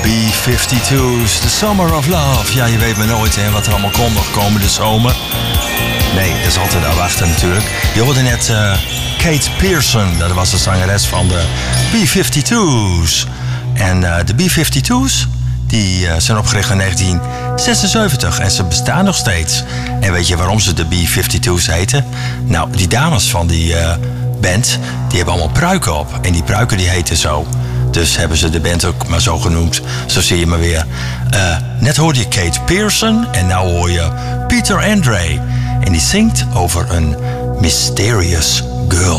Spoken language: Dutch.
B-52's, The Summer of Love. Ja, je weet maar nooit hè, wat er allemaal komt nog komende zomer. Nee, dat is altijd afwachten natuurlijk. Je hoorde net Kate Pearson, dat was de zangeres van de B-52's. En de B-52's, die zijn opgericht in 1976 en ze bestaan nog steeds. En weet je waarom ze de B-52's heten? Nou, die dames van die band, die hebben allemaal pruiken op. En die pruiken die heten zo. Dus hebben ze de band ook maar zo genoemd. Zo zie je maar weer. Net hoorde je Kate Pearson en nou hoor je Peter Andre. En die zingt over een mysterious girl.